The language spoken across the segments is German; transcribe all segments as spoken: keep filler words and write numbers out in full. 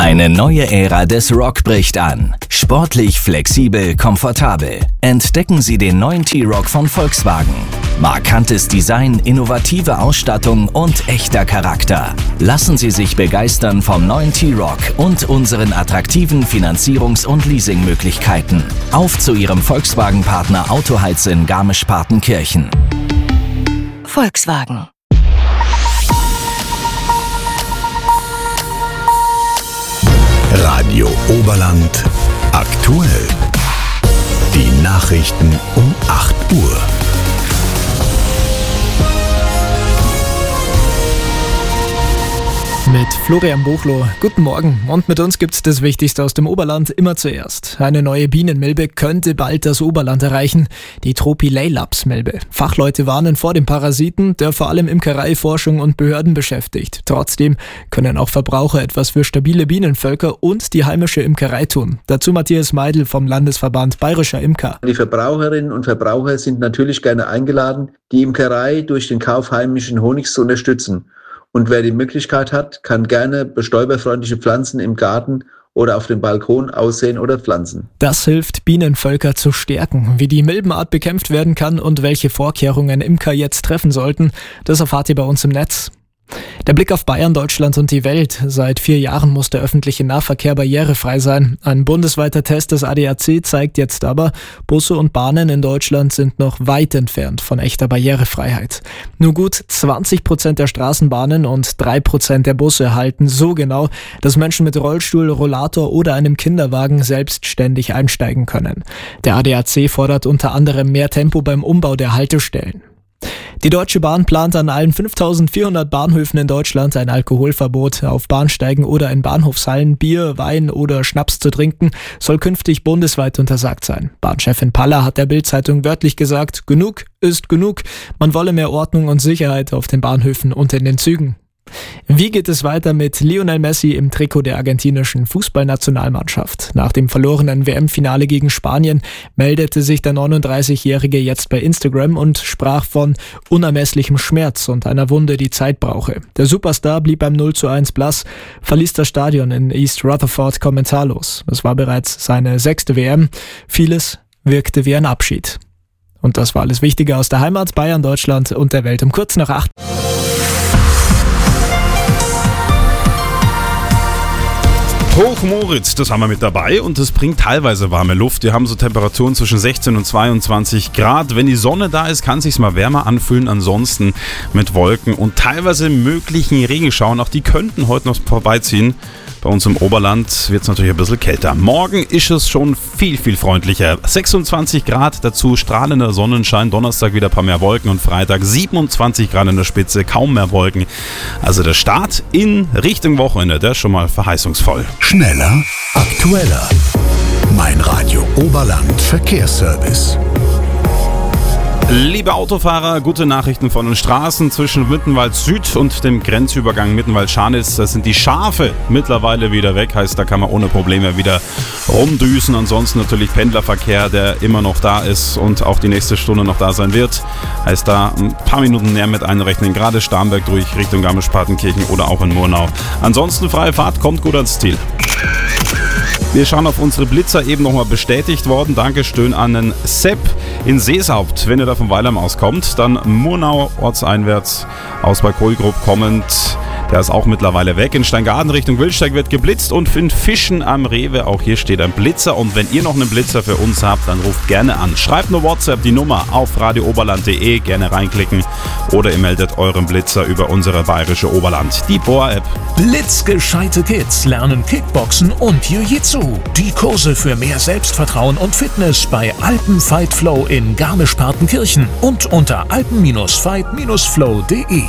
Eine neue Ära des Rock bricht an. Sportlich, flexibel, komfortabel. Entdecken Sie den neuen T-Roc von Volkswagen. Markantes Design, innovative Ausstattung und echter Charakter. Lassen Sie sich begeistern vom neuen T-Roc und unseren attraktiven Finanzierungs- und Leasingmöglichkeiten. Auf zu Ihrem Volkswagen-Partner Autoheiz in Garmisch-Partenkirchen. Volkswagen. Radio Oberland aktuell. Die Nachrichten um acht Uhr. Mit Florian Buchloh. Guten Morgen. Und mit uns gibt's das Wichtigste aus dem Oberland immer zuerst. Eine neue Bienenmilbe könnte bald das Oberland erreichen. Die Tropilailaps-Milbe. Fachleute warnen vor dem Parasiten, der vor allem Imkerei, Forschung und Behörden beschäftigt. Trotzdem können auch Verbraucher etwas für stabile Bienenvölker und die heimische Imkerei tun. Dazu Matthias Meidl vom Landesverband Bayerischer Imker. Die Verbraucherinnen und Verbraucher sind natürlich gerne eingeladen, die Imkerei durch den Kauf heimischen Honigs zu unterstützen. Und wer die Möglichkeit hat, kann gerne bestäuberfreundliche Pflanzen im Garten oder auf dem Balkon aussehen oder pflanzen. Das hilft, Bienenvölker zu stärken. Wie die Milbenart bekämpft werden kann und welche Vorkehrungen Imker jetzt treffen sollten, das erfahrt ihr bei uns im Netz. Der Blick auf Bayern, Deutschland und die Welt. Seit vier Jahren muss der öffentliche Nahverkehr barrierefrei sein. Ein bundesweiter Test des A D A C zeigt jetzt aber, Busse und Bahnen in Deutschland sind noch weit entfernt von echter Barrierefreiheit. Nur gut zwanzig Prozent der Straßenbahnen und drei Prozent der Busse halten so genau, dass Menschen mit Rollstuhl, Rollator oder einem Kinderwagen selbstständig einsteigen können. Der A D A C fordert unter anderem mehr Tempo beim Umbau der Haltestellen. Die Deutsche Bahn plant an allen fünftausendvierhundert Bahnhöfen in Deutschland ein Alkoholverbot. Auf Bahnsteigen oder in Bahnhofshallen Bier, Wein oder Schnaps zu trinken, soll künftig bundesweit untersagt sein. Bahnchefin Paller hat der Bild-Zeitung wörtlich gesagt, genug ist genug. Man wolle mehr Ordnung und Sicherheit auf den Bahnhöfen und in den Zügen. Wie geht es weiter mit Lionel Messi im Trikot der argentinischen Fußballnationalmannschaft? Nach dem verlorenen W M-Finale gegen Spanien meldete sich der neununddreißigjährige jetzt bei Instagram und sprach von unermesslichem Schmerz und einer Wunde, die Zeit brauche. Der Superstar blieb beim null zu eins blass, verließ das Stadion in East Rutherford kommentarlos. Es war bereits seine sechste W M. Vieles wirkte wie ein Abschied. Und das war alles Wichtige aus der Heimat, Bayern, Deutschland und der Welt um kurz nach acht. Hochmoritz, das haben wir mit dabei und es bringt teilweise warme Luft. Wir haben so Temperaturen zwischen sechzehn und zweiundzwanzig Grad. Wenn die Sonne da ist, kann es sich mal wärmer anfühlen. Ansonsten mit Wolken und teilweise möglichen Regenschauern. Auch die könnten heute noch vorbeiziehen. Bei uns im Oberland wird es natürlich ein bisschen kälter. Morgen ist es schon viel, viel freundlicher. sechsundzwanzig Grad, dazu strahlender Sonnenschein. Donnerstag wieder ein paar mehr Wolken und Freitag siebenundzwanzig Grad in der Spitze, kaum mehr Wolken. Also der Start in Richtung Wochenende, der ist schon mal verheißungsvoll. Schneller, aktueller. Mein Radio Oberland Verkehrsservice. Liebe Autofahrer, gute Nachrichten von den Straßen zwischen Mittenwald Süd und dem Grenzübergang Mittenwald-Scharnitz. Da sind die Schafe mittlerweile wieder weg, heißt, da kann man ohne Probleme wieder rumdüsen. Ansonsten natürlich Pendlerverkehr, der immer noch da ist und auch die nächste Stunde noch da sein wird. Heißt, da ein paar Minuten näher mit einrechnen, gerade Starnberg durch Richtung Garmisch-Partenkirchen oder auch in Murnau. Ansonsten freie Fahrt, kommt gut ans Ziel. Wir schauen auf unsere Blitzer, eben nochmal bestätigt worden. Dankeschön an den Sepp in Seeshaupt. Wenn ihr da vom Weilheim auskommt, dann Murnau ortseinwärts aus bei Kohlgrub kommend. Der ist auch mittlerweile weg. In Steingaden Richtung Wildsteig wird geblitzt und in Fischen am Rewe, auch hier steht ein Blitzer. Und wenn ihr noch einen Blitzer für uns habt, dann ruft gerne an. Schreibt nur WhatsApp die Nummer auf radiooberland punkt de, gerne reinklicken. Oder ihr meldet euren Blitzer über unsere Bayerische Oberland, die B O A-App. Blitzgescheite Kids lernen Kickboxen und Jiu-Jitsu. Die Kurse für mehr Selbstvertrauen und Fitness bei Alpen Fight Flow in Garmisch-Partenkirchen und unter alpen fight flow punkt de.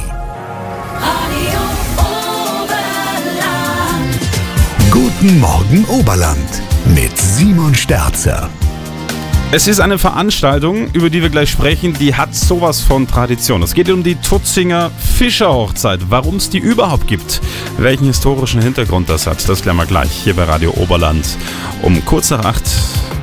Guten Morgen Oberland mit Simon Sterzer. Es ist eine Veranstaltung, über die wir gleich sprechen, die hat sowas von Tradition. Es geht um die Tutzinger Fischerhochzeit. Warum es die überhaupt gibt, welchen historischen Hintergrund das hat, das klären wir gleich hier bei Radio Oberland um kurz nach acht.